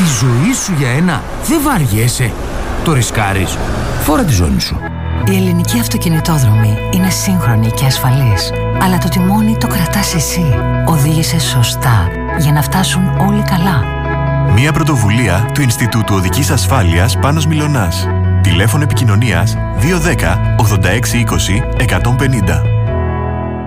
Τη ζωή σου για ένα δεν βαριέσαι. Το ρισκάρεις. Φόρα τη ζώνη σου. Η ελληνική αυτοκινητόδρομη είναι σύγχρονη και ασφαλής. Αλλά το τιμόνι το κρατάς εσύ. Οδήγησε σωστά για να φτάσουν όλοι καλά. Μια πρωτοβουλία του Ινστιτούτου Οδικής Ασφάλειας Πάνος Μιλωνάς. Τηλέφωνο επικοινωνίας 210 86 20 150.